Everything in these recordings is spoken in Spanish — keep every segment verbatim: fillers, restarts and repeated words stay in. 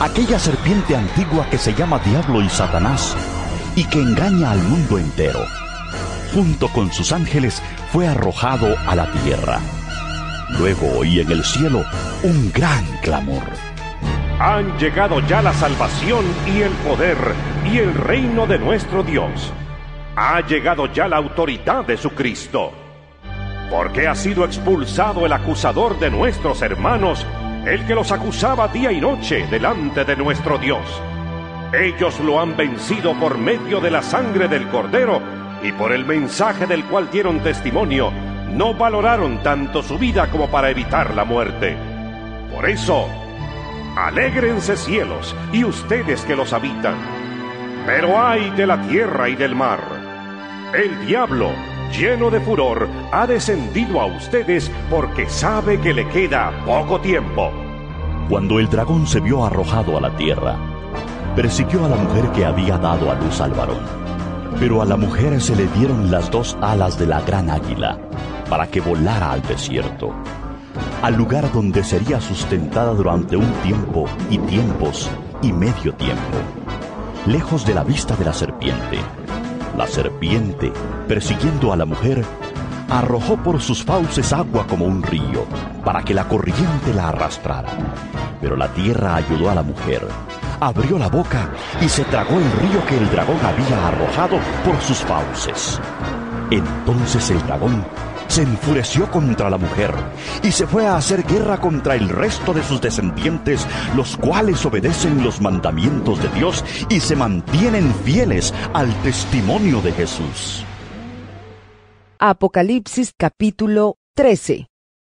aquella serpiente antigua que se llama Diablo y Satanás y que engaña al mundo entero, junto con sus ángeles fue arrojado a la tierra. Luego oí en el cielo un gran clamor. Han llegado ya la salvación y el poder y el reino de nuestro Dios. Ha llegado ya la autoridad de su Cristo. Porque ha sido expulsado el acusador de nuestros hermanos, el que los acusaba día y noche delante de nuestro Dios. Ellos lo han vencido por medio de la sangre del Cordero y por el mensaje del cual dieron testimonio. No valoraron tanto su vida como para evitar la muerte. Por eso, alégrense cielos y ustedes que los habitan. Pero ay de la tierra y del mar. El diablo, lleno de furor, ha descendido a ustedes porque sabe que le queda poco tiempo. Cuando el dragón se vio arrojado a la tierra, persiguió a la mujer que había dado a luz al varón. Pero a la mujer se le dieron las dos alas de la gran águila, para que volara al desierto, al lugar donde sería sustentada durante un tiempo y tiempos y medio tiempo, lejos de la vista de la serpiente. La serpiente, persiguiendo a la mujer, arrojó por sus fauces agua como un río, para que la corriente la arrastrara. Pero la tierra ayudó a la mujer, abrió la boca y se tragó el río que el dragón había arrojado por sus fauces. Entonces el dragón se enfureció contra la mujer y se fue a hacer guerra contra el resto de sus descendientes, los cuales obedecen los mandamientos de Dios y se mantienen fieles al testimonio de Jesús. Apocalipsis capítulo trece.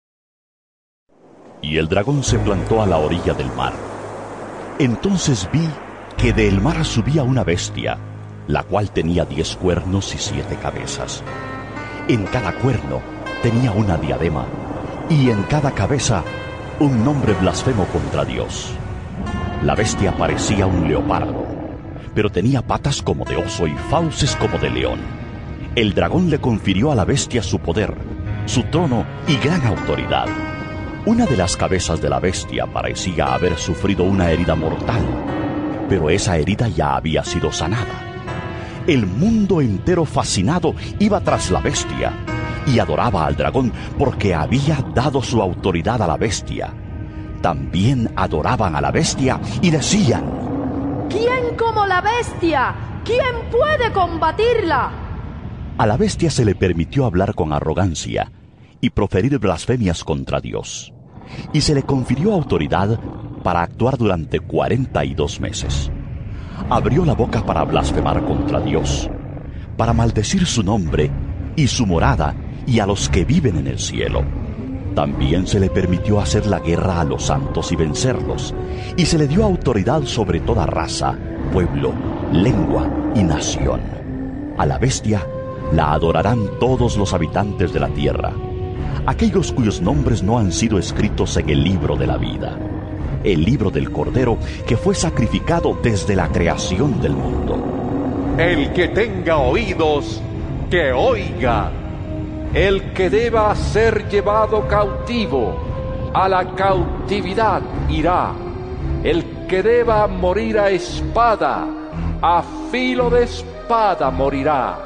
Y el dragón se plantó a la orilla del mar. Entonces vi que del mar subía una bestia, la cual tenía diez cuernos y siete cabezas. En cada cuerno tenía una diadema, y en cada cabeza un nombre blasfemo contra Dios. La bestia parecía un leopardo, pero tenía patas como de oso y fauces como de león. El dragón le confirió a la bestia su poder, su trono y gran autoridad. Una de las cabezas de la bestia parecía haber sufrido una herida mortal, pero esa herida ya había sido sanada. El mundo entero fascinado iba tras la bestia y adoraba al dragón porque había dado su autoridad a la bestia. También adoraban a la bestia y decían: ¿Quién como la bestia? ¿Quién puede combatirla? A la bestia se le permitió hablar con arrogancia y proferir blasfemias contra Dios, y se le confirió autoridad para actuar durante cuarenta y dos meses. Abrió la boca para blasfemar contra Dios, para maldecir su nombre y su morada y a los que viven en el cielo. También se le permitió hacer la guerra a los santos y vencerlos, y se le dio autoridad sobre toda raza, pueblo, lengua y nación. A la bestia la adorarán todos los habitantes de la tierra, aquellos cuyos nombres no han sido escritos en el libro de la vida, el libro del Cordero que fue sacrificado desde la creación del mundo. El que tenga oídos, que oiga. El que deba ser llevado cautivo, a la cautividad irá. El que deba morir a espada, a filo de espada morirá.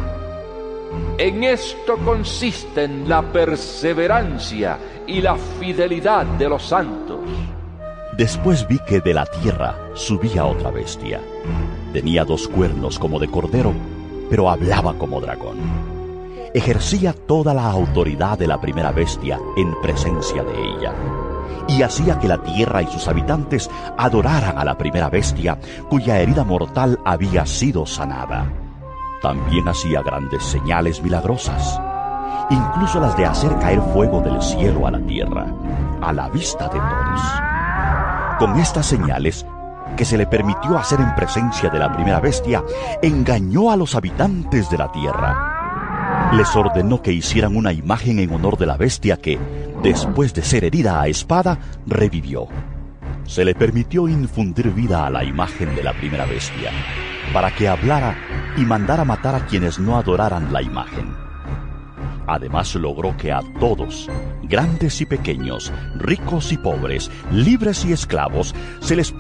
En esto consisten la perseverancia y la fidelidad de los santos. Después vi que de la tierra subía otra bestia. Tenía dos cuernos como de cordero, pero hablaba como dragón. Ejercía toda la autoridad de la primera bestia en presencia de ella, y hacía que la tierra y sus habitantes adoraran a la primera bestia, cuya herida mortal había sido sanada. También hacía grandes señales milagrosas, incluso las de hacer caer fuego del cielo a la tierra, a la vista de todos. Con estas señales, que se le permitió hacer en presencia de la primera bestia, engañó a los habitantes de la tierra. Les ordenó que hicieran una imagen en honor de la bestia que, después de ser herida a espada, revivió. Se le permitió infundir vida a la imagen de la primera bestia, para que hablara y mandara matar a quienes no adoraran la imagen. Además logró que a todos, grandes y pequeños, ricos y pobres, libres y esclavos, se les